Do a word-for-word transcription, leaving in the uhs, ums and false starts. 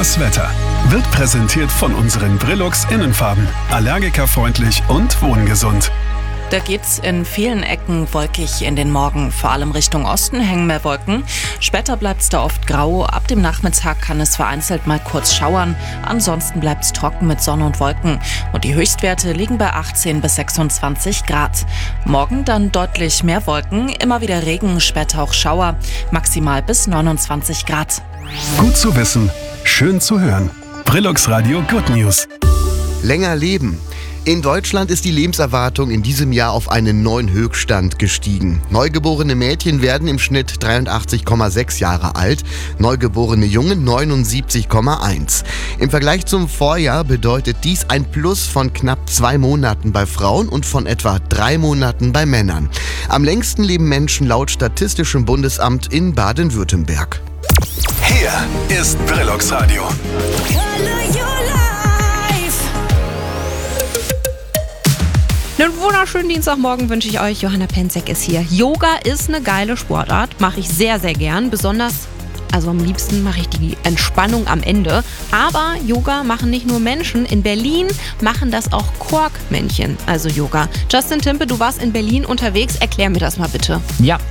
Das Wetter wird präsentiert von unseren Brilux Innenfarben. Allergikerfreundlich und wohngesund. Da geht's in vielen Ecken wolkig in den Morgen. Vor allem Richtung Osten hängen mehr Wolken. Später bleibt's da oft grau. Ab dem Nachmittag kann es vereinzelt mal kurz schauern. Ansonsten bleibt's trocken mit Sonne und Wolken. Und die Höchstwerte liegen bei achtzehn bis sechsundzwanzig Grad. Morgen dann deutlich mehr Wolken, immer wieder Regen, später auch Schauer. Maximal bis neunundzwanzig Grad. Gut zu wissen, schön zu hören. Brilux Radio Good News. Länger leben. In Deutschland ist die Lebenserwartung in diesem Jahr auf einen neuen Höchststand gestiegen. Neugeborene Mädchen werden im Schnitt dreiundachtzig Komma sechs Jahre alt, neugeborene Jungen neunundsiebzig Komma eins. Im Vergleich zum Vorjahr bedeutet dies ein Plus von knapp zwei Monaten bei Frauen und von etwa drei Monaten bei Männern. Am längsten leben Menschen laut Statistischem Bundesamt in Baden-Württemberg. Hier ist Brilux Radio. Einen wunderschönen Dienstagmorgen wünsche ich euch. Johanna Penzek ist hier. Yoga ist eine geile Sportart, mache ich sehr, sehr gern. Besonders, also am liebsten mache ich die Entspannung am Ende. Aber Yoga machen nicht nur Menschen. In Berlin machen das auch Korkmännchen, also Yoga. Justin Timpe, du warst in Berlin unterwegs. Erklär mir das mal bitte. Ja,